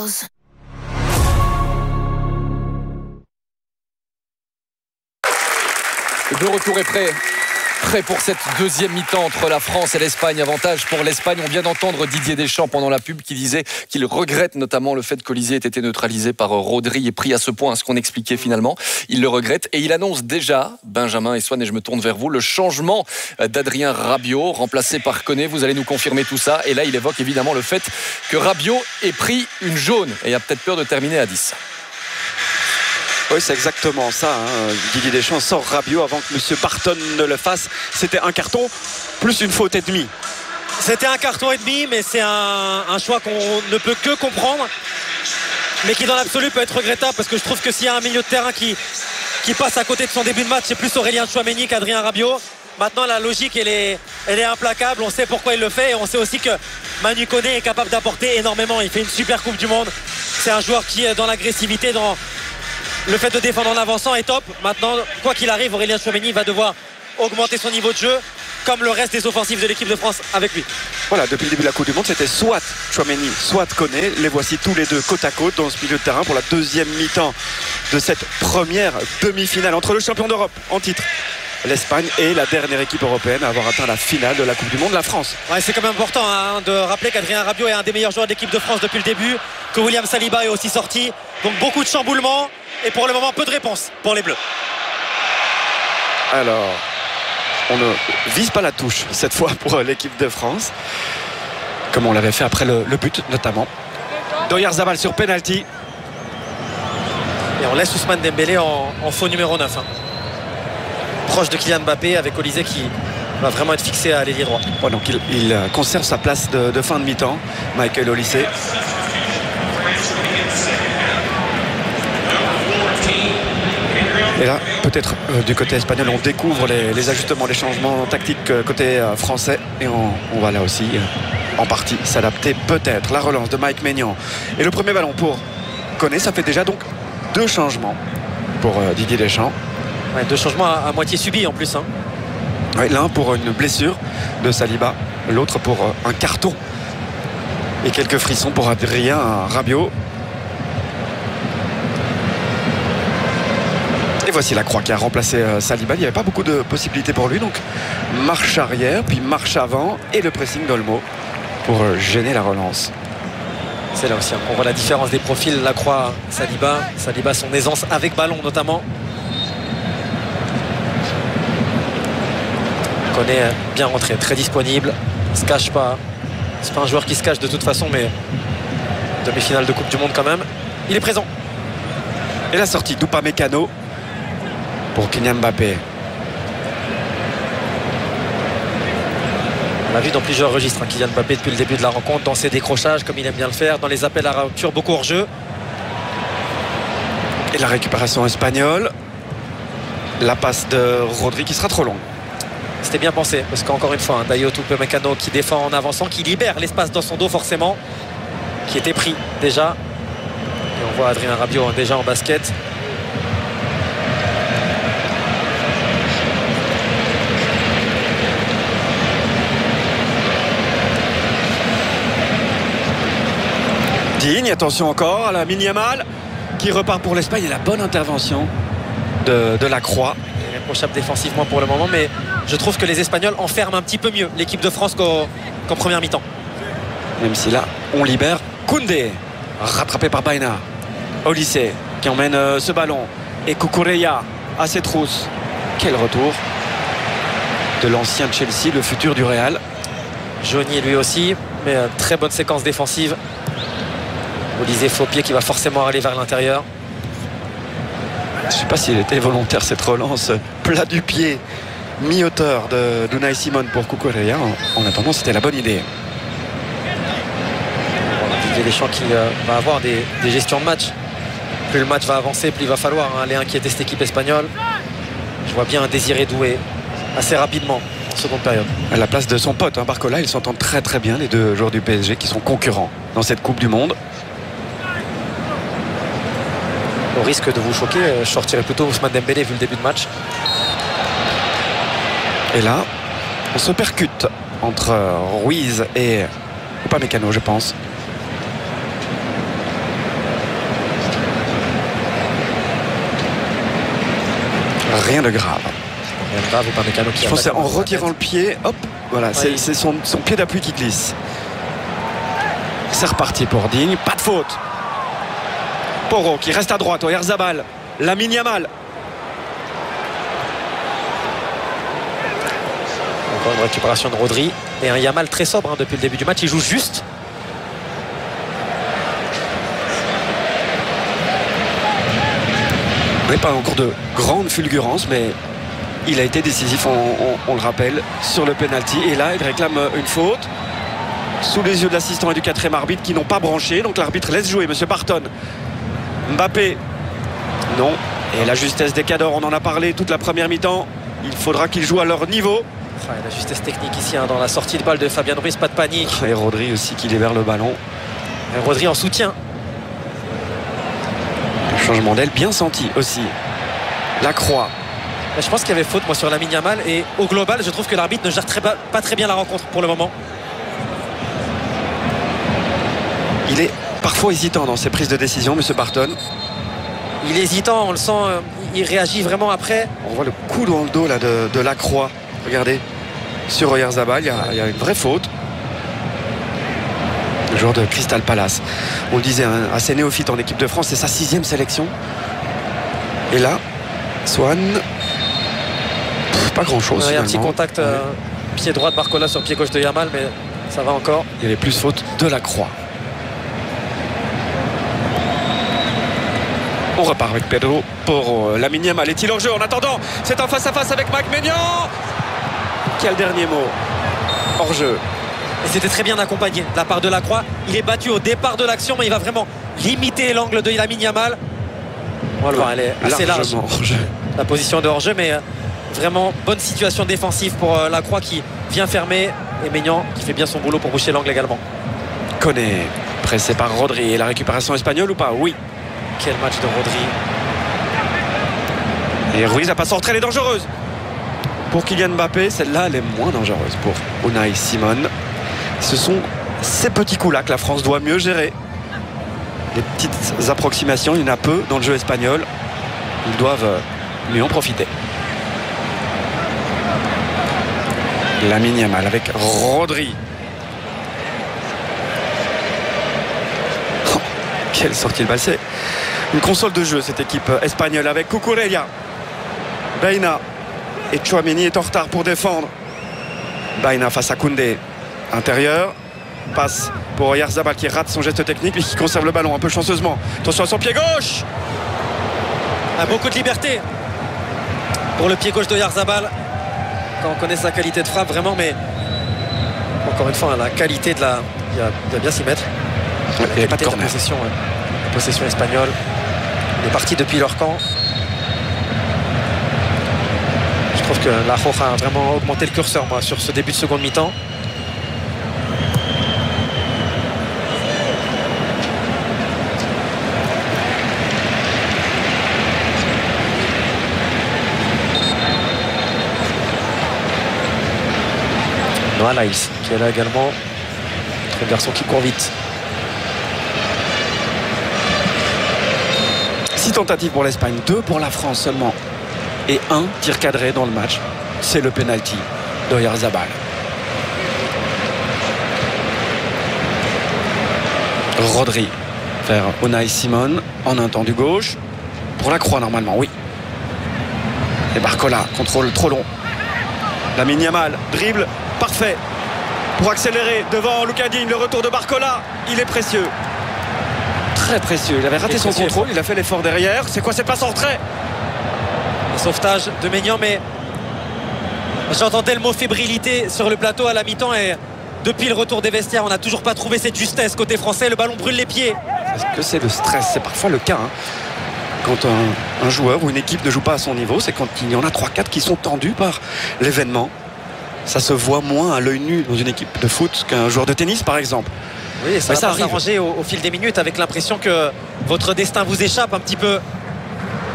De retour est prêt pour cette deuxième mi-temps entre la France et l'Espagne. Avantage pour l'Espagne. On vient d'entendre Didier Deschamps pendant la pub qui disait qu'il regrette notamment le fait qu'Olysée ait été neutralisé par Rodri et pris à ce point à ce qu'on expliquait finalement. Il le regrette et il annonce déjà, Benjamin et Swan, et je me tourne vers vous, le changement d'Adrien Rabiot, remplacé par Koné. Vous allez nous confirmer tout ça. Et là, il évoque évidemment le fait que Rabiot ait pris une jaune et a peut-être peur de terminer à 10. Oui, c'est exactement ça. Didier Deschamps sort Rabiot avant que M. Barton ne le fasse. C'était un carton plus une faute et demie. C'était un carton et demi, mais c'est un choix qu'on ne peut que comprendre, mais qui dans l'absolu peut être regrettable, parce que je trouve que s'il y a un milieu de terrain qui passe à côté de son début de match, c'est plus Aurélien Tchouaméni qu'Adrien Rabiot. Maintenant, la logique, elle est implacable. On sait pourquoi il le fait, et on sait aussi que Manu Koné est capable d'apporter énormément. Il fait une super Coupe du Monde. C'est un joueur qui est dans l'agressivité, dans le fait de défendre en avançant est top. Maintenant, quoi qu'il arrive, Aurélien Tchouaméni va devoir augmenter son niveau de jeu, comme le reste des offensifs de l'équipe de France avec lui. Voilà, depuis le début de la Coupe du Monde, c'était soit Tchouaméni, soit Koné. Les voici tous les deux côte à côte dans ce milieu de terrain pour la deuxième mi-temps de cette première demi-finale entre le champion d'Europe en titre, l'Espagne, et la dernière équipe européenne à avoir atteint la finale de la Coupe du Monde, la France. Ouais, c'est quand même important de rappeler qu'Adrien Rabiot est un des meilleurs joueurs de l'équipe de France depuis le début, que William Saliba est aussi sorti. Donc beaucoup de chamboulements et pour le moment peu de réponses pour les Bleus. Alors, on ne vise pas la touche cette fois pour l'équipe de France, comme on l'avait fait après le but notamment. Oyarzabal sur penalty. Et on laisse Ousmane Dembélé en faux numéro 9. Proche de Kylian Mbappé, avec Olysée qui va vraiment être fixé à l'ailier droit. Ouais, donc il conserve sa place de fin de mi-temps, Michael Olysée. Et là, peut-être du côté espagnol, on découvre les ajustements, les changements tactiques côté français. Et on va là aussi, en partie, s'adapter peut-être. La relance de Mike Maignan. Et le premier ballon pour Koné, ça fait déjà donc 2 changements pour Didier Deschamps. Ouais, 2 changements à moitié subis en plus. Ouais, l'un pour une blessure de Saliba, l'autre pour un carton. Et quelques frissons pour Adrien Rabiot. Et voici la Croix qui a remplacé Saliba. Il n'y avait pas beaucoup de possibilités pour lui. Donc marche arrière, puis marche avant. Et le pressing d'Olmo pour gêner la relance. C'est là aussi, on voit la différence des profils. La Croix, Saliba, son aisance avec ballon notamment. Koné bien rentré, très disponible, il se cache pas. C'est pas un joueur qui se cache de toute façon, mais demi-finale de Coupe du Monde quand même. Il est présent. Et la sortie d'Upamecano pour Kylian Mbappé. On l'a vu dans plusieurs registres, Kylian Mbappé depuis le début de la rencontre, dans ses décrochages comme il aime bien le faire, dans les appels à rupture, beaucoup hors jeu. Et la récupération espagnole, la passe de Rodri qui sera trop longue. C'était bien pensé, parce qu'encore une fois, Dayot Upamecano qui défend en avançant, qui libère l'espace dans son dos forcément, qui était pris déjà. Et on voit Adrien Rabiot déjà en basket. Digne, attention encore à la Yamal qui repart pour l'Espagne, et la bonne intervention de la Croix. Irréprochable défensivement pour le moment, mais je trouve que les Espagnols enferment un petit peu mieux l'équipe de France qu'en première mi-temps. Même si là, on libère Koundé, rattrapé par Baena. Olysée qui emmène ce ballon. Et Cucurella à ses trousses. Quel retour de l'ancien Chelsea, le futur du Real. Johnny lui aussi, mais très bonne séquence défensive. Olysée faux pied qui va forcément aller vers l'intérieur. Je ne sais pas s'il était volontaire cette relance plat du pied, mi-hauteur d'Unai Simon pour Cucurella. En attendant, c'était la bonne idée. Didier Deschamps qui va avoir des gestions de match. Plus le match va avancer, plus il va falloir aller inquiéter cette équipe espagnole. Je vois bien un Désiré Doué assez rapidement en seconde période. À la place de son pote, Barcola, ils s'entendent très très bien, les deux joueurs du PSG qui sont concurrents dans cette Coupe du Monde. Au risque de vous choquer, je sortirais plutôt Ousmane Dembélé vu le début de match. Et là, on se percute entre Ruiz et Upamecano, je pense. Rien de grave. Rien de grave, et Upamecano qui Je pense que c'est en retirant le pied, hop, voilà, Oui. c'est son pied d'appui qui glisse. C'est reparti pour Digne, pas de faute. Porro qui reste à droite, Oyarzabal, Lamine Yamal. Encore une récupération de Rodri et un Yamal très sobre hein, depuis le début du match. Il joue juste. Oui, pas encore de grande fulgurance, mais il a été décisif, on le rappelle, sur le penalty. Et là, il réclame une faute sous les yeux de l'assistant et du quatrième arbitre qui n'ont pas branché. Donc l'arbitre laisse jouer, monsieur Barton. Mbappé, non. Et la justesse des cadors, on en a parlé toute la première mi-temps. Il faudra qu'ils jouent à leur niveau. Ah, la justesse technique ici hein, dans la sortie de balle de Fabien Ruiz, pas de panique. Et Rodri aussi qui libère le ballon. Et Rodri en soutien. Le changement d'aile bien senti aussi. La Croix. Je pense qu'il y avait faute moi sur Lamine Yamal et au global je trouve que l'arbitre ne gère pas très bien la rencontre pour le moment. Il est parfois hésitant dans ses prises de décision, monsieur Barton. Il est hésitant, on le sent, il réagit vraiment après. On voit le coup dans le dos là, de la Croix. Regardez, sur Oyarzabal, il y a une vraie faute. Le joueur de Crystal Palace. On le disait, hein, assez néophyte en équipe de France, c'est sa 6e sélection. Et là, Swan, pas grand-chose. Il y a un petit contact pied droit de Barcola sur pied gauche de Yamal, mais ça va encore. Il y avait plus faute de la Croix. On repart avec Pedro pour Lamine Yamal. Est-il hors jeu? En attendant, c'est un face-à-face avec Mike Maignan. Quel dernier mot? Hors jeu. Et c'était très bien accompagné de la part de la Croix. Il est battu au départ de l'action, mais il va vraiment limiter l'angle de Lamine Yamal. On va le voir, elle est assez large. Hors-jeu. La position de hors-jeu, mais vraiment bonne situation défensive pour la Croix qui vient fermer. Et Maignan qui fait bien son boulot pour boucher l'angle également. Koné, pressé par Rodri. Et la récupération espagnole ou pas? Oui. Quel match de Rodri. Et Ruiz a pas sorti, elle est dangereuse. Pour Kylian Mbappé, celle-là, elle est moins dangereuse pour Unai Simon. Ce sont ces petits coups-là que la France doit mieux gérer. Les petites approximations, il y en a peu dans le jeu espagnol. Ils doivent mieux en profiter. Lamine Yamal avec Rodri. Oh, quelle sortie de balle. C'est une console de jeu cette équipe espagnole avec Cucurella. Baena. Et Tchouaméni est en retard pour défendre. Baena face à Koundé. Intérieur. Passe pour Oyarzabal qui rate son geste technique mais qui conserve le ballon un peu chanceusement. Attention à son pied gauche. Beaucoup de liberté pour le pied gauche d'Oyarzabal. Quand on connaît sa qualité de frappe vraiment, mais encore une fois la qualité de la... Il va bien s'y mettre. Il n'y a pas de corner. Possession espagnole. Il est parti depuis leur camp. Je trouve que la Roja a vraiment augmenté le curseur moi, sur ce début de seconde mi-temps. Noah Lyles qui est là également. Un garçon qui court vite. 6 tentatives pour l'Espagne, 2 pour la France seulement. Et 1 tir cadré dans le match. C'est le penalty d'Oyarzabal. Rodri vers Unai Simon en un temps du gauche. Pour la Croix normalement, oui. Et Barcola, contrôle trop long. Lamine Yamal, dribble parfait pour accélérer devant Lucas Digne. Le retour de Barcola, il est précieux. Très précieux. Il avait raté son contrôle, il a fait l'effort derrière. C'est quoi cette passe en retrait? Le sauvetage de Maignan, mais j'entendais le mot fébrilité sur le plateau à la mi-temps et depuis le retour des vestiaires, on n'a toujours pas trouvé cette justesse côté français. Le ballon brûle les pieds. Est-ce que c'est le stress? C'est parfois le cas. Quand un joueur ou une équipe ne joue pas à son niveau, c'est quand il y en a 3-4 qui sont tendus par l'événement. Ça se voit moins à l'œil nu dans une équipe de foot qu'un joueur de tennis par exemple. Oui, ça va s'arranger au fil des minutes avec l'impression que votre destin vous échappe un petit peu.